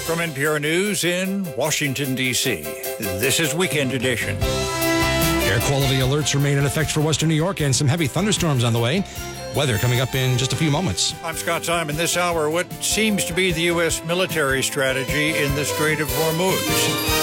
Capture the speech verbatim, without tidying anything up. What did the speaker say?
From N P R News in Washington, D C, this is Weekend Edition. Air quality alerts remain in effect for western New York and some heavy thunderstorms on the way. Weather coming up in just a few moments. I'm Scott Simon. This hour, what seems to be the U S military strategy in the Strait of Hormuz.